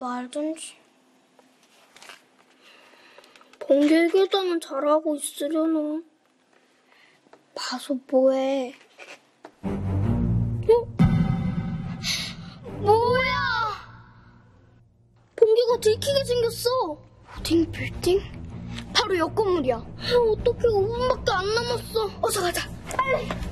말든지. 번개 계단은 잘하고 있으려나. 봐서 뭐해. 뭐야? 번개가 들키게 생겼어. 어딘 빌딩? 바로 옆 건물이야. 어떡해, 5분밖에 안 남았어. 어서 가자, 빨리.